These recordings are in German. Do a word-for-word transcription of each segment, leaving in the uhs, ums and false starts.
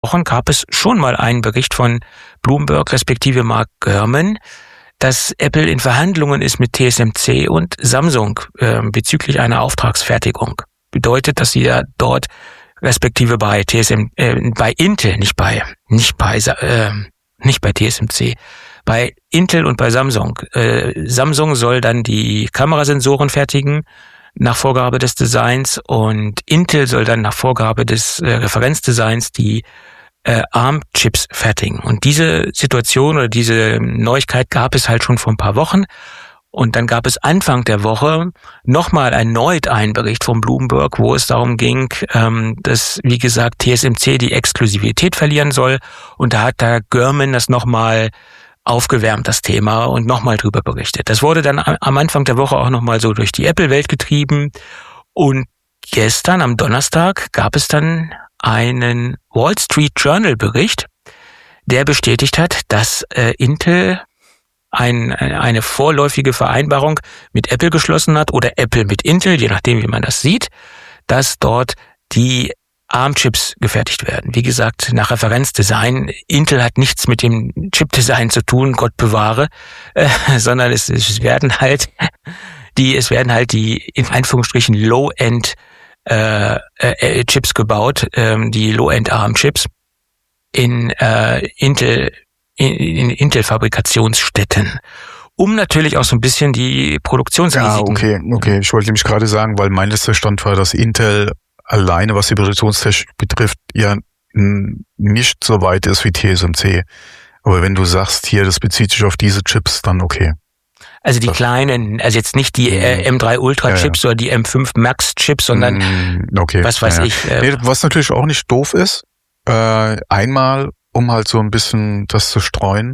Wochen gab es schon mal einen Bericht von Bloomberg respektive Mark Gurman, dass Apple in Verhandlungen ist mit T S M C und Samsung äh, bezüglich einer Auftragsfertigung. Bedeutet, dass sie ja dort respektive bei T S M, äh, bei Intel, nicht bei, nicht bei, äh, nicht bei T S M C, bei Intel und bei Samsung. Äh, Samsung soll dann die Kamerasensoren fertigen nach Vorgabe des Designs und Intel soll dann nach Vorgabe des äh, Referenzdesigns die äh, ARM-Chips fertigen. Und diese Situation oder diese Neuigkeit gab es halt schon vor ein paar Wochen. Und dann gab es Anfang der Woche nochmal erneut einen Bericht von Bloomberg, wo es darum ging, ähm, dass, wie gesagt, T S M C die Exklusivität verlieren soll. Und da hat der Gurman das nochmal aufgewärmt, das Thema, und nochmal drüber berichtet. Das wurde dann am Anfang der Woche auch nochmal so durch die Apple-Welt getrieben. Und gestern, am Donnerstag, gab es dann einen Wall Street Journal-Bericht, der bestätigt hat, dass äh, Intel ein, eine vorläufige Vereinbarung mit Apple geschlossen hat oder Apple mit Intel, je nachdem, wie man das sieht, dass dort die ARM-Chips gefertigt werden. Wie gesagt, nach Referenzdesign. Intel hat nichts mit dem Chip-Design zu tun, Gott bewahre, äh, sondern es, es werden halt die, es werden halt die in Anführungsstrichen Low-End äh, äh, Chips gebaut, ähm, die Low-End ARM-Chips in äh, Intel in, in Intel-Fabrikationsstätten, um natürlich auch so ein bisschen die Produktionsrisiken. Ja, okay, okay. Ich wollte nämlich gerade sagen, weil mein letzter Stand war, dass Intel alleine, was die Produktionstechnik betrifft, ja nicht so weit ist wie T S M C. Aber wenn du sagst, hier, das bezieht sich auf diese Chips, dann okay. Also die das kleinen, also jetzt nicht die äh, M drei Ultra Chips ja, ja. oder die M fünf Max Chips, sondern okay. was weiß ja, ja. ich. Äh, nee, was natürlich auch nicht doof ist, äh, einmal, um halt so ein bisschen das zu streuen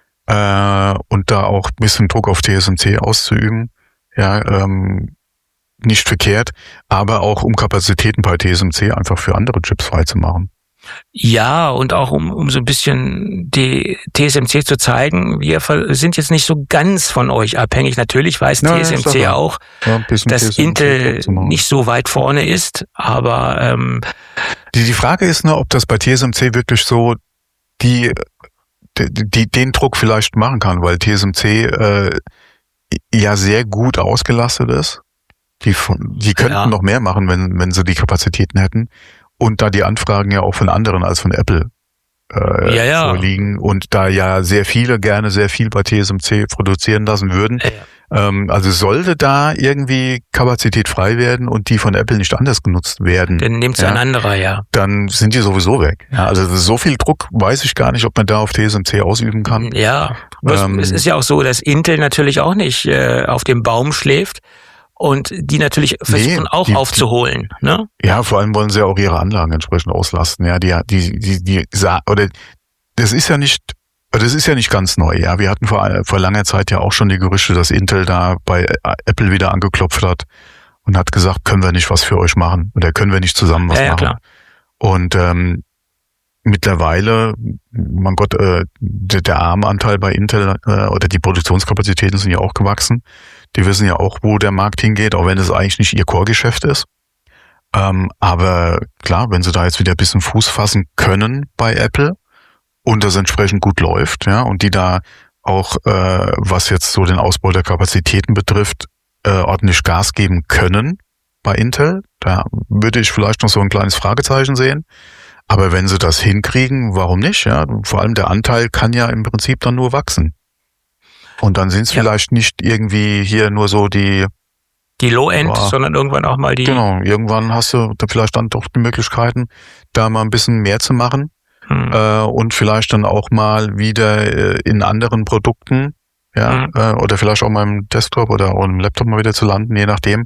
äh, und da auch ein bisschen Druck auf T S M C auszuüben, ja, ähm, nicht verkehrt, aber auch um Kapazitäten bei T S M C einfach für andere Chips freizumachen. Ja, und auch um, um so ein bisschen die T S M C zu zeigen, wir sind jetzt nicht so ganz von euch abhängig. Natürlich weiß ja, T S M C ja auch, ja, dass T S M C Intel nicht so weit vorne ist, aber ähm, die, die Frage ist nur, ob das bei T S M C wirklich so die, die, die den Druck vielleicht machen kann, weil T S M C äh, ja sehr gut ausgelastet ist. Die, die könnten ja. noch mehr machen, wenn, wenn sie die Kapazitäten hätten. Und da die Anfragen ja auch von anderen als von Apple äh, ja, ja. vorliegen und da ja sehr viele gerne sehr viel bei T S M C produzieren lassen würden. Ja, ja. Ähm, also sollte da irgendwie Kapazität frei werden und die von Apple nicht anders genutzt werden. Dann nimmt es ja, ein anderer, ja. Dann sind die sowieso weg. Ja, also so viel Druck weiß ich gar nicht, ob man da auf T S M C ausüben kann. Ja, ähm, es ist ja auch so, dass Intel natürlich auch nicht äh, auf dem Baum schläft. Und die natürlich versuchen nee, auch die, aufzuholen, ne? Ja, vor allem wollen sie ja auch ihre Anlagen entsprechend auslasten. Ja, die, die, die, die, oder das ist ja nicht, das ist ja nicht ganz neu. Ja, wir hatten vor vor langer Zeit ja auch schon die Gerüchte, dass Intel da bei Apple wieder angeklopft hat und hat gesagt, können wir nicht was für euch machen oder können wir nicht zusammen was ja, ja, machen? Klar. Und ähm, mittlerweile, mein Gott, äh, der, der ARM-Anteil bei Intel äh, oder die Produktionskapazitäten sind ja auch gewachsen. Die wissen ja auch, wo der Markt hingeht, auch wenn es eigentlich nicht ihr Core-Geschäft ist. Ähm, aber klar, wenn sie da jetzt wieder ein bisschen Fuß fassen können bei Apple und das entsprechend gut läuft, ja, und die da auch, äh, was jetzt so den Ausbau der Kapazitäten betrifft, äh, ordentlich Gas geben können bei Intel, da würde ich vielleicht noch so ein kleines Fragezeichen sehen. Aber wenn sie das hinkriegen, warum nicht? Ja, vor allem der Anteil kann ja im Prinzip dann nur wachsen. Und dann sind es ja. vielleicht nicht irgendwie hier nur so die die Low-End, boah, sondern irgendwann auch mal die... Genau, irgendwann hast du da vielleicht dann doch die Möglichkeiten, da mal ein bisschen mehr zu machen hm. äh, und vielleicht dann auch mal wieder äh, in anderen Produkten, ja, hm. äh, oder vielleicht auch mal im Desktop oder auch im Laptop mal wieder zu landen, je nachdem,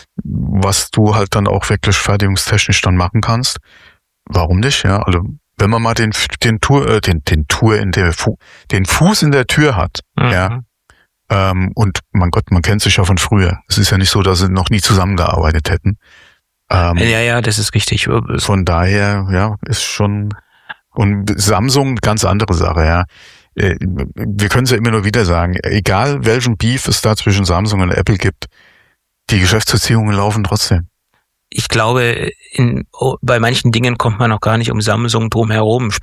was du halt dann auch wirklich fertigungstechnisch dann machen kannst. Warum nicht? Ja, also wenn man mal den den Tour äh, den den Tour in der Fu- den Fuß in der Tür hat, mhm. ja, ähm, und mein Gott, man kennt sich ja von früher. Es ist ja nicht so, dass sie noch nie zusammengearbeitet hätten. Ähm, ja, ja, das ist richtig. Von daher, ja, ist schon und Samsung ganz andere Sache, ja. Wir können es ja immer nur wieder sagen, egal welchen Beef es da zwischen Samsung und Apple gibt, die Geschäftsbeziehungen laufen trotzdem. ich glaube, in, bei manchen Dingen kommt man auch gar nicht um Samsung drum herum.